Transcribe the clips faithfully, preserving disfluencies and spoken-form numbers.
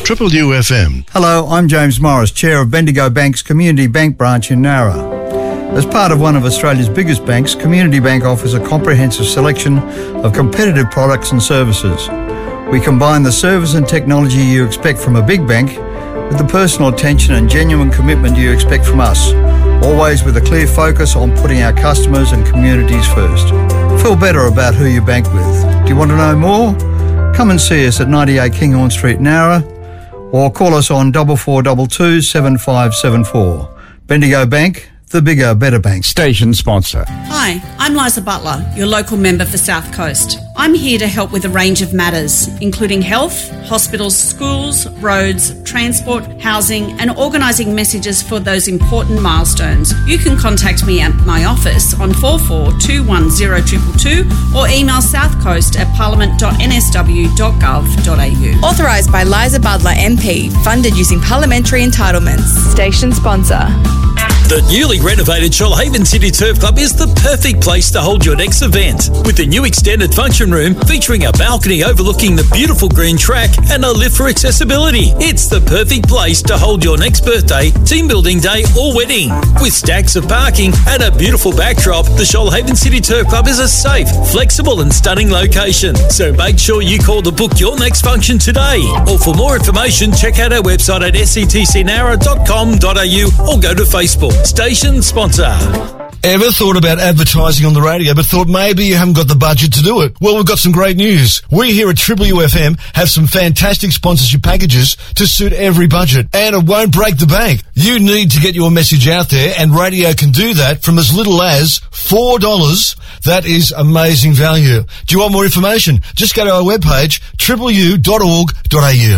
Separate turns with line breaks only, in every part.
Triple U F M.
Hello, I'm James Morris, Chair of Bendigo Bank's Community Bank branch in Nowra. As part of one of Australia's biggest banks, Community Bank offers a comprehensive selection of competitive products and services. We combine the service and technology you expect from a big bank with the personal attention and genuine commitment you expect from us, always with a clear focus on putting our customers and communities first. Feel better about who you bank with. Do you want to know more? Come and see us at ninety-eight Kinghorn Street, Nowra, or call us on four four two two, seven five seven four. Bendigo Bank, the bigger, better bank.
Station sponsor.
Hi, I'm Liza Butler, your local member for South Coast. I'm here to help with a range of matters, including health, hospitals, schools, roads, transport, housing, and organising messages for those important milestones. You can contact me at my office on four four two one zero two two two or email southcoast at parliament dot n s w dot gov dot a u.
Authorised by Liza Butler M P, funded using parliamentary entitlements. Station sponsor.
The newly renovated Shoalhaven City Turf Club is the perfect place to hold your next event. With the new extended function room featuring a balcony overlooking the beautiful green track and a lift for accessibility. It's the perfect place to hold your next birthday, team building day or wedding. With stacks of parking and a beautiful backdrop, the Shoalhaven City Turf Club is a safe, flexible and stunning location. So make sure you call to book your next function today. Or for more information, check out our website at s c t c nowra dot com dot a u or go to Facebook. Station sponsor.
Ever thought about advertising on the radio but thought maybe you haven't got the budget to do it? Well, we've got some great news. We here at Triple U F M have some fantastic sponsorship packages to suit every budget, and it won't break the bank. You need to get your message out there, and radio can do that from as little as four dollars. That is amazing value. Do you want more information? Just go to our webpage, triple u dot org dot a u.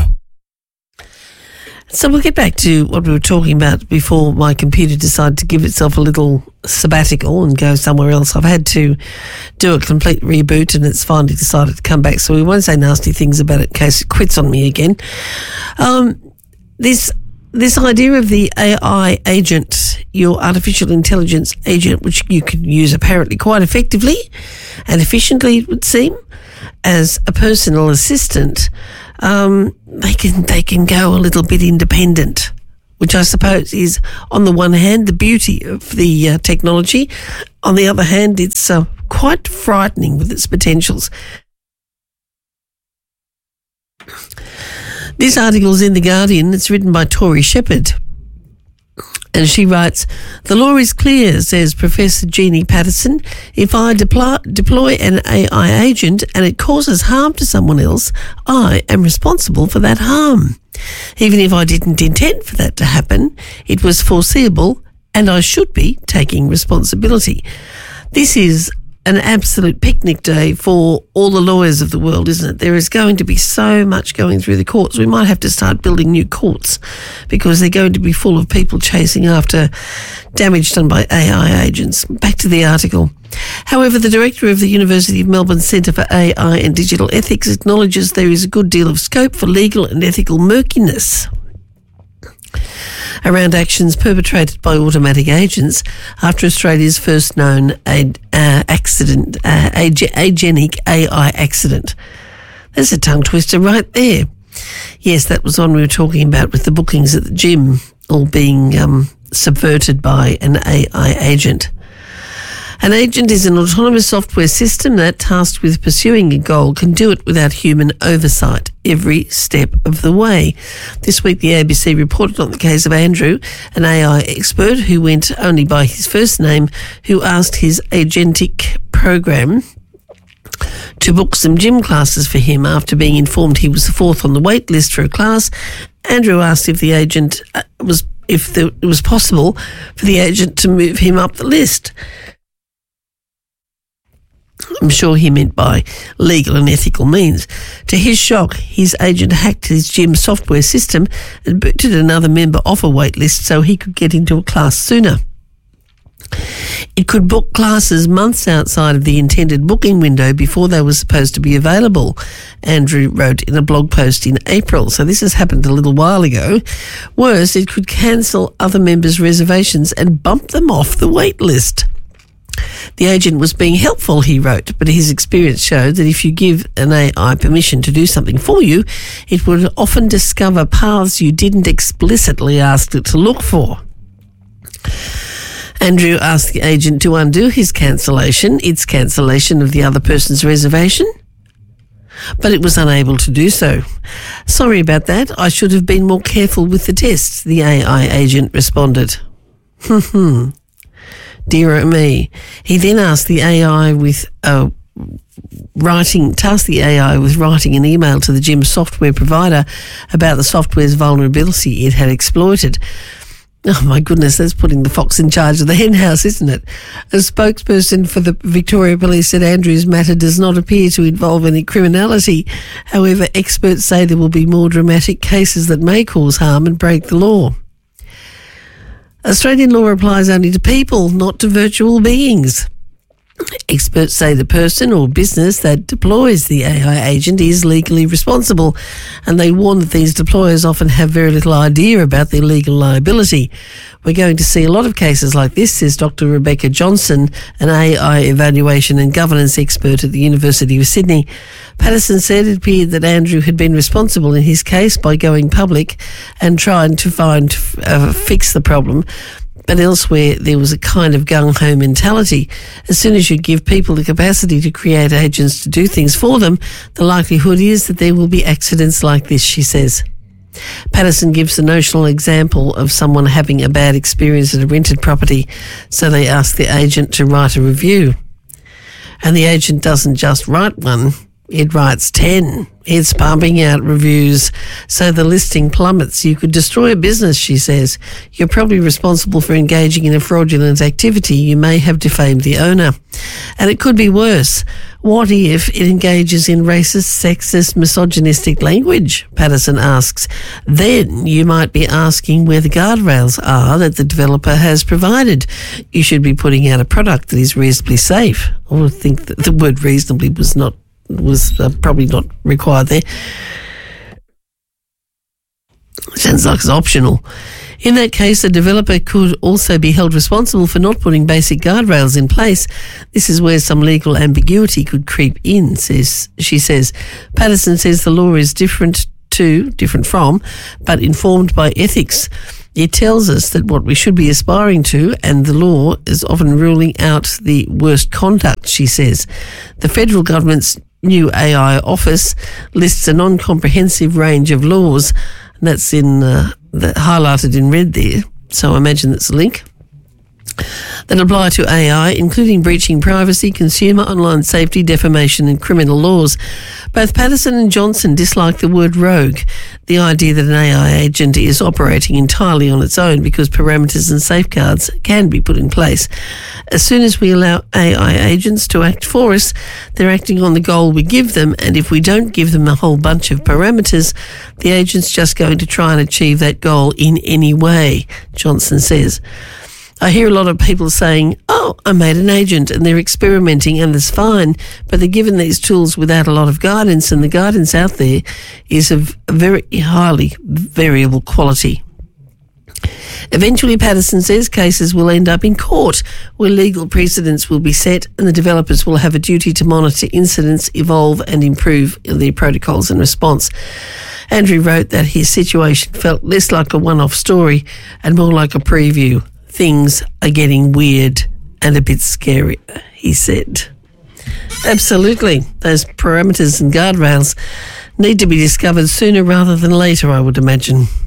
So we'll get back to what we were talking about before my computer decided to give itself a little sabbatical and go somewhere else. I've had to do a complete reboot and it's finally decided to come back, so we won't say nasty things about it in case it quits on me again. Um, this this idea of the A I agent, your artificial intelligence agent, which you can use apparently quite effectively and efficiently, it would seem, as a personal assistant, um, they can they can go a little bit independent, which I suppose is, on the one hand, the beauty of the uh, technology. On the other hand, it's uh, quite frightening with its potentials. This article is in The Guardian. It's written by Tori Shepherd. And she writes, "The law is clear," says Professor Jeannie Patterson. "If I deploy, deploy an A I agent and it causes harm to someone else, I am responsible for that harm. Even if I didn't intend for that to happen, it was foreseeable and I should be taking responsibility." This is an absolute picnic day for all the lawyers of the world, isn't it? There is going to be so much going through the courts. We might have to start building new courts because they're going to be full of people chasing after damage done by A I agents. Back to the article. However, the director of the University of Melbourne Centre for A I and Digital Ethics acknowledges there is a good deal of scope for legal and ethical murkiness around actions perpetrated by automatic agents after Australia's first known ad, uh, accident, uh, ag- agenic A I accident. There's a tongue twister right there. Yes, that was one we were talking about with the bookings at the gym all being um, subverted by an A I agent. An agent is an autonomous software system that, tasked with pursuing a goal, can do it without human oversight every step of the way. This week, the A B C reported on the case of Andrew, an A I expert who went only by his first name, who asked his agentic program to book some gym classes for him after being informed he was the fourth on the wait list for a class. Andrew asked if the agent uh, was if the, it was possible for the agent to move him up the list. I'm sure he meant by legal and ethical means. To his shock, his agent hacked his gym software system and booted another member off a wait list so he could get into a class sooner. It could book classes months outside of the intended booking window before they were supposed to be available, Andrew wrote in a blog post in April. So this has happened a little while ago. Worse, it could cancel other members' reservations and bump them off the wait list. The agent was being helpful, he wrote, but his experience showed that if you give an A I permission to do something for you, it would often discover paths you didn't explicitly ask it to look for. Andrew asked the agent to undo his cancellation, its cancellation of the other person's reservation, but it was unable to do so. Sorry about that. I should have been more careful with the tests, the A I agent responded. Hmm. Dear me. He then asked the A I with uh, writing, tasked the A I with writing an email to the gym software provider about the software's vulnerability it had exploited. Oh my goodness, that's putting the fox in charge of the hen house, isn't it? A spokesperson for the Victoria Police said Andrew's matter does not appear to involve any criminality. However, experts say there will be more dramatic cases that may cause harm and break the law. Australian law applies only to people, not to virtual beings. Experts say the person or business that deploys the A I agent is legally responsible, and they warn that these deployers often have very little idea about their legal liability. We're going to see a lot of cases like this, says Doctor Rebecca Johnson, an A I evaluation and governance expert at the University of Sydney. Patterson said it appeared that Andrew had been responsible in his case by going public and trying to find uh, fix the problem. But elsewhere, there was a kind of gung-ho mentality. As soon as you give people the capacity to create agents to do things for them, the likelihood is that there will be accidents like this, she says. Patterson gives the notional example of someone having a bad experience at a rented property, so they ask the agent to write a review. And the agent doesn't just write one, it writes ten. It's pumping out reviews, so the listing plummets. You could destroy a business, she says. You're probably responsible for engaging in a fraudulent activity. You may have defamed the owner. And it could be worse. What if it engages in racist, sexist, misogynistic language? Patterson asks. Then you might be asking where the guardrails are that the developer has provided. You should be putting out a product that is reasonably safe. I would think that the word reasonably was not was uh, probably not required there. Sounds like it's optional. In that case, a developer could also be held responsible for not putting basic guardrails in place. This is where some legal ambiguity could creep in, says she says. Patterson says the law is different to, different from, but informed by ethics. It tells us that what we should be aspiring to, and the law is often ruling out the worst conduct, she says. The federal government's new A I office lists a non-comprehensive range of laws, and that's in uh, the, highlighted in red there, so I imagine that's a link, that apply to A I, including breaching privacy, consumer online safety, defamation and criminal laws. Both Patterson and Johnson dislike the word rogue, the idea that an A I agent is operating entirely on its own because parameters and safeguards can be put in place. As soon as we allow A I agents to act for us, they're acting on the goal we give them, and if we don't give them a whole bunch of parameters, the agent's just going to try and achieve that goal in any way, Johnson says. I hear a lot of people saying, oh, I made an agent and they're experimenting and it's fine, but they're given these tools without a lot of guidance, and the guidance out there is of very highly variable quality. Eventually, Patterson says cases will end up in court where legal precedents will be set and the developers will have a duty to monitor incidents, evolve and improve their protocols and response. Andrew wrote that his situation felt less like a one-off story and more like a preview. Things are getting weird and a bit scary, he said. Absolutely. Those parameters and guardrails need to be discovered sooner rather than later, I would imagine.